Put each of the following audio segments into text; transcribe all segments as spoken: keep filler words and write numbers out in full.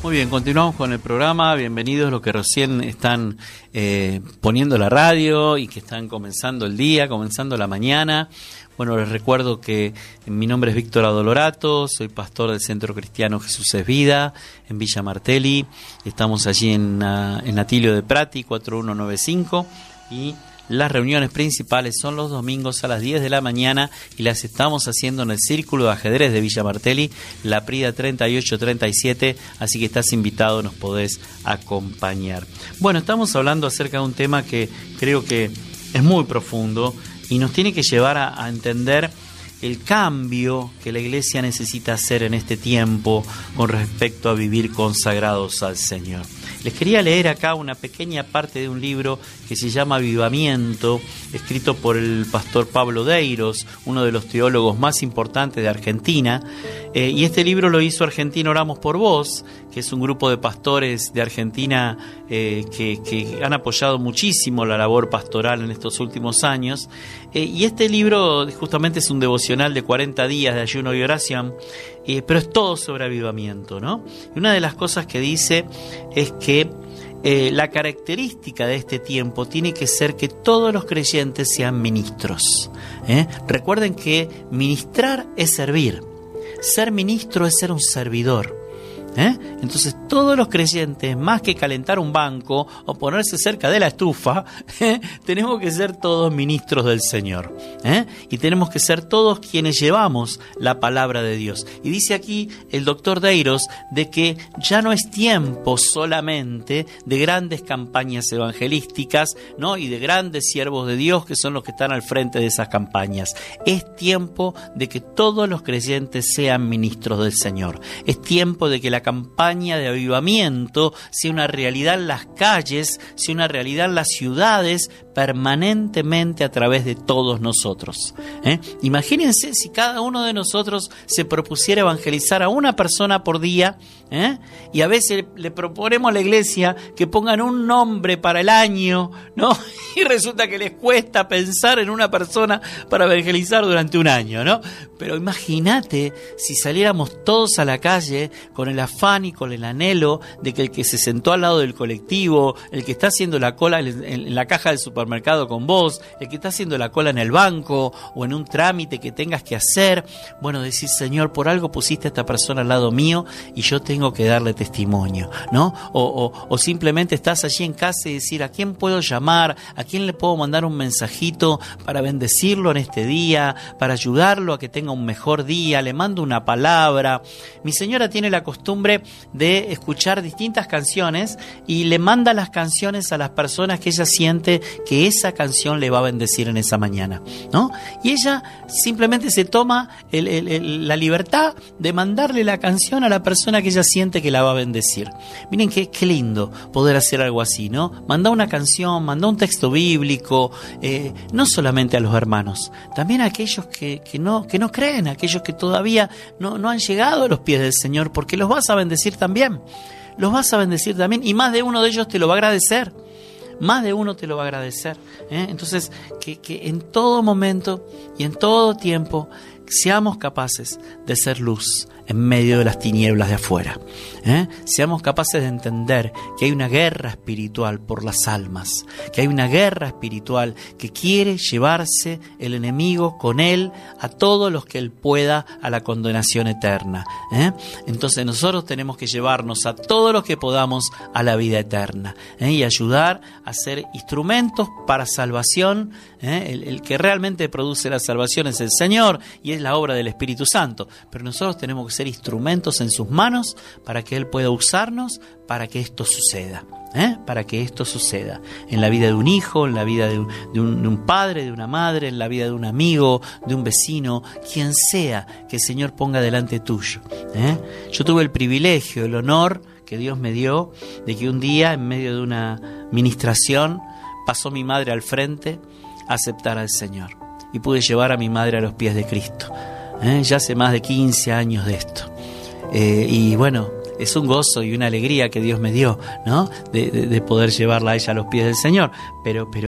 Muy bien, continuamos con el programa. Bienvenidos los que recién están eh, poniendo la radio y que están comenzando el día, comenzando la mañana. Bueno, les recuerdo que mi nombre es Víctor Adolorato, soy pastor del Centro Cristiano Jesús es Vida en Villa Martelli. Estamos allí en, uh, en Atilio de Prati, cuatro uno nueve cinco, y las reuniones principales son los domingos a las diez de la mañana y las estamos haciendo en el Círculo de Ajedrez de Villa Martelli, La Prida treinta y ocho treinta y siete, así que estás invitado, nos podés acompañar. Bueno, estamos hablando acerca de un tema que creo que es muy profundo y nos tiene que llevar a, a entender el cambio que la Iglesia necesita hacer en este tiempo con respecto a vivir consagrados al Señor. Les quería leer acá una pequeña parte de un libro que se llama Avivamiento, escrito por el pastor Pablo Deiros, uno de los teólogos más importantes de Argentina. Eh, y este libro lo hizo Argentina Oramos por Vos, que es un grupo de pastores de Argentina eh, que, que han apoyado muchísimo la labor pastoral en estos últimos años. Eh, y este libro justamente es un devocional de cuarenta días de ayuno y oración, eh, pero es todo sobre avivamiento, ¿no? Y una de las cosas que dice es que eh, la característica de este tiempo tiene que ser que todos los creyentes sean ministros, ¿eh? Recuerden que ministrar es servir, ser ministro es ser un servidor. ¿Eh? Entonces todos los creyentes, más que calentar un banco o ponerse cerca de la estufa, ¿eh? tenemos que ser todos ministros del Señor, ¿eh? y tenemos que ser todos quienes llevamos la palabra de Dios. Y dice aquí el doctor Deiros de que ya no es tiempo solamente de grandes campañas evangelísticas, ¿no? y de grandes siervos de Dios que son los que están al frente de esas campañas. Es tiempo de que todos los creyentes sean ministros del Señor. Es tiempo de que la campaña de avivamiento sea una realidad en las calles, sea una realidad en las ciudades, permanentemente a través de todos nosotros. ¿Eh? Imagínense si cada uno de nosotros se propusiera evangelizar a una persona por día, ¿eh? y a veces le proponemos a la iglesia que pongan un nombre para el año, ¿no? y resulta que les cuesta pensar en una persona para evangelizar durante un año, ¿no? Pero imagínate si saliéramos todos a la calle con el afán y con el anhelo de que el que se sentó al lado del colectivo, el que está haciendo la cola en la caja del supermercado con vos, el que está haciendo la cola en el banco o en un trámite que tengas que hacer, bueno, decir, Señor, por algo pusiste a esta persona al lado mío y yo tengo que darle testimonio, ¿no? O, o, o simplemente estás allí en casa y decir, ¿a quién puedo llamar? ¿A quién le puedo mandar un mensajito para bendecirlo en este día, para ayudarlo a que tenga un mejor día? Le mando una palabra. Mi señora tiene la costumbre de escuchar distintas canciones y le manda las canciones a las personas que ella siente que esa canción le va a bendecir en esa mañana, ¿no? Y ella simplemente se toma el, el, el, la libertad de mandarle la canción a la persona que ella siente que la va a bendecir. Miren qué, qué lindo poder hacer algo así, ¿no? Mandar una canción, mandar un texto bíblico, eh, no solamente a los hermanos, también a aquellos que, que, no, que no creen, a aquellos que todavía no, no han llegado a los pies del Señor, porque los vas a bendecir también, los vas a bendecir también, y más de uno de ellos te lo va a agradecer. Más de uno te lo va a agradecer, ¿eh? Entonces, que, que en todo momento y en todo tiempo seamos capaces de ser luz en medio de las tinieblas de afuera, ¿eh? Seamos capaces de entender que hay una guerra espiritual por las almas, que hay una guerra espiritual que quiere llevarse el enemigo con él a todos los que él pueda a la condenación eterna, ¿eh? Entonces nosotros tenemos que llevarnos a todos los que podamos a la vida eterna, ¿eh? y ayudar a ser instrumentos para salvación, ¿eh? el, el que realmente produce la salvación es el Señor y es la obra del Espíritu Santo, pero nosotros tenemos que ser instrumentos en sus manos para que Él pueda usarnos para que esto suceda, ¿eh? para que esto suceda en la vida de un hijo, en la vida de un, de, un, de un padre, de una madre, en la vida de un amigo, de un vecino, quien sea que el Señor ponga delante tuyo, ¿eh? Yo tuve el privilegio, el honor que Dios me dio de que un día en medio de una ministración pasó mi madre al frente a aceptar al Señor y pude llevar a mi madre a los pies de Cristo. ¿Eh? Ya hace más de quince años de esto. Eh, y bueno, es un gozo y una alegría que Dios me dio, ¿no? De, de, de poder llevarla a ella a los pies del Señor. Pero, pero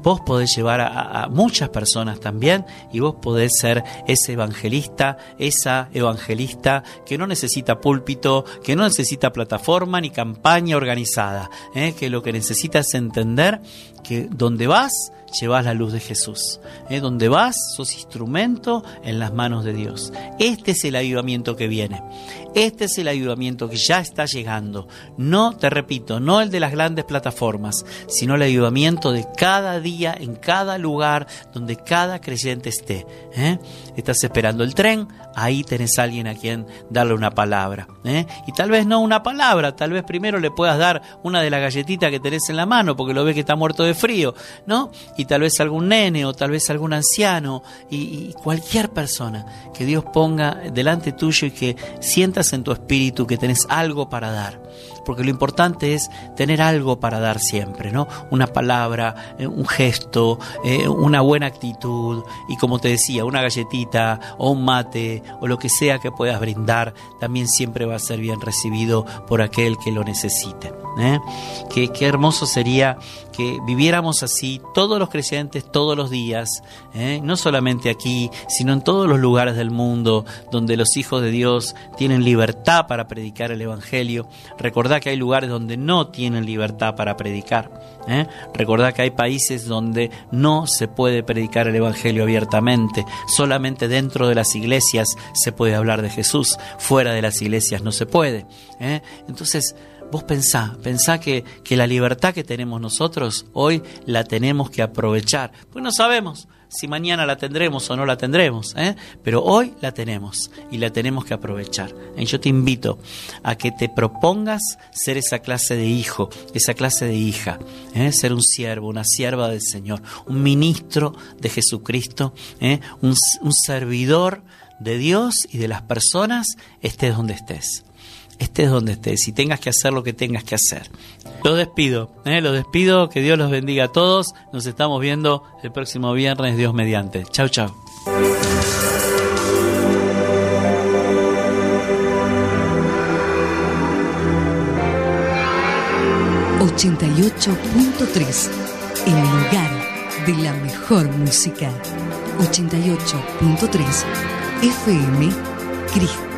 vos podés llevar a, a muchas personas también, y vos podés ser ese evangelista, esa evangelista que no necesita púlpito, que no necesita plataforma ni campaña organizada, ¿eh? que lo que necesita es entender que donde vas, llevas la luz de Jesús. ¿Eh? Donde vas, sos instrumento en las manos de Dios. Este es el avivamiento que viene. Este es el avivamiento que ya está llegando. No, te repito, no el de las grandes plataformas, sino el avivamiento de cada día, en cada lugar donde cada creyente esté. ¿Eh? Estás esperando el tren, ahí tenés a alguien a quien darle una palabra. ¿Eh? Y tal vez no una palabra, tal vez primero le puedas dar una de las galletitas que tenés en la mano, porque lo ves que está muerto de frío, ¿no? Y tal vez algún nene o tal vez algún anciano y, y cualquier persona que Dios ponga delante tuyo y que sientas en tu espíritu que tenés algo para dar, porque lo importante es tener algo para dar siempre, ¿no? Una palabra, un gesto, eh, una buena actitud, y como te decía, una galletita o un mate o lo que sea que puedas brindar, también siempre va a ser bien recibido por aquel que lo necesite. ¿eh? Qué, qué hermoso sería que viviéramos así todos los creyentes todos los días, ¿eh? no solamente aquí, sino en todos los lugares del mundo donde los hijos de Dios tienen libertad para predicar el Evangelio. Recordá que hay lugares donde no tienen libertad para predicar. ¿eh? Recordá que hay países donde no se puede predicar el Evangelio abiertamente. Solamente dentro de las iglesias se puede hablar de Jesús. Fuera de las iglesias no se puede. ¿eh? Entonces, vos pensá, pensá que, que la libertad que tenemos nosotros hoy la tenemos que aprovechar. Pues no sabemos si mañana la tendremos o no la tendremos, ¿eh? pero hoy la tenemos y la tenemos que aprovechar. Y yo te invito a que te propongas ser esa clase de hijo, esa clase de hija, ¿eh? ser un siervo, una sierva del Señor, un ministro de Jesucristo, ¿eh? un, un servidor de Dios y de las personas, estés donde estés. Estés donde estés y tengas que hacer lo que tengas que hacer. Los despido, ¿eh? los despido, que Dios los bendiga a todos. Nos estamos viendo el próximo viernes, Dios mediante. Chau, chau. ochenta y ocho punto tres, el lugar de la mejor música. ochenta y ocho punto tres F M Cristo.